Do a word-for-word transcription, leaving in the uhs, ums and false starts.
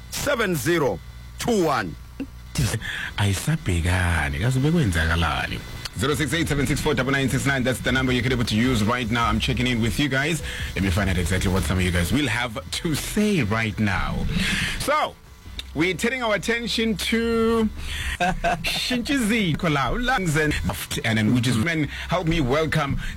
seven zero two one. Ayisabhekani kaze bekwenzakalani. zero six eight seven six four nine nine six nine. That's the number you're able to use right now. I'm checking in with you guys. Let me find out exactly what some of you guys will have to say right now. So, we're turning our attention to Shinchizi Kolau and then we just help me welcome